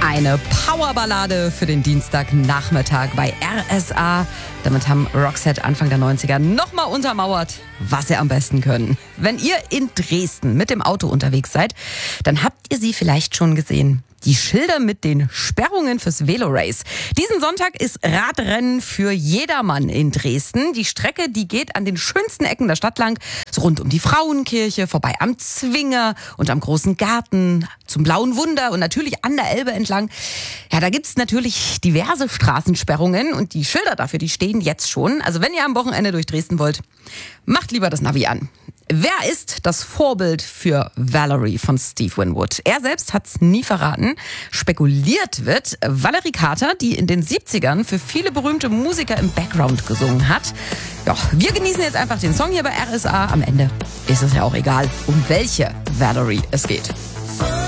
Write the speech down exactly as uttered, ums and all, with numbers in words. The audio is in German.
Eine Powerballade für den Dienstagnachmittag bei R S A. Damit haben Roxette Anfang der neunziger nochmal untermauert, was sie am besten können. Wenn ihr in Dresden mit dem Auto unterwegs seid, dann habt ihr sie vielleicht schon gesehen. Die Schilder mit den Sperrungen fürs Velorace. Diesen Sonntag ist Radrennen für jedermann in Dresden. Die Strecke, die geht an den schönsten Ecken der Stadt lang, so rund um die Frauenkirche, vorbei am Zwinger und am Großen Garten, zum Blauen Wunder und natürlich an der Elbe entlang. Ja, da gibt's natürlich diverse Straßensperrungen und die Schilder dafür, die stehen jetzt schon. Also wenn ihr am Wochenende durch Dresden wollt, macht lieber das Navi an. Wer ist das Vorbild für Valerie von Steve Winwood? Er selbst hat's nie verraten. Spekuliert wird, Valerie Carter, die in den siebzigern für viele berühmte Musiker im Background gesungen hat. Ja, wir genießen jetzt einfach den Song hier bei R S A. Am Ende ist es ja auch egal, um welche Valerie es geht.